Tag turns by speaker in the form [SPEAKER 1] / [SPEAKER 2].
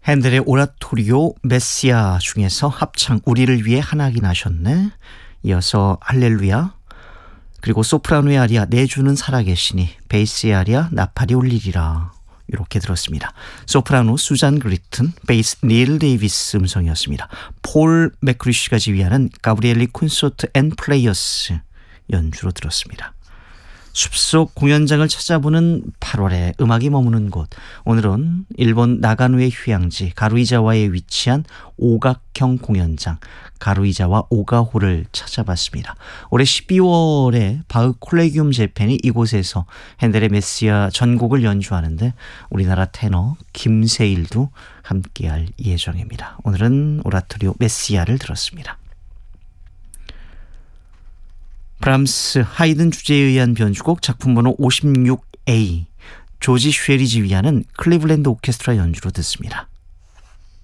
[SPEAKER 1] 핸델의 오라토리오 메시아 중에서 합창 우리를 위해 하나기 나셨네, 이어서 할렐루야, 그리고 소프라노의 아리아 내 주는 살아계시니, 베이스의 아리아 나팔이 울리리라, 이렇게 들었습니다. 소프라노 수잔 그리튼, 베이스 닐 데이비스 음성이었습니다. 폴 맥크리쉬가 지휘하는 가브리엘리 콘서트 앤 플레이어스 연주로 들었습니다. 숲속 공연장을 찾아보는 8월에 음악이 머무는 곳, 오늘은 일본 나가노의 휴양지 가루이자와에 위치한 오각형 공연장 가루이자와 오가호를 찾아봤습니다. 올해 12월에 바흐 콜레기움 재팬이 이곳에서 핸델의 메시아 전곡을 연주하는데 우리나라 테너 김세일도 함께할 예정입니다. 오늘은 오라토리오 메시아를 들었습니다. 브람스 하이든 주제에 의한 변주곡 작품번호 56A, 조지 쉐리 지휘하는 클리블랜드 오케스트라 연주로 듣습니다.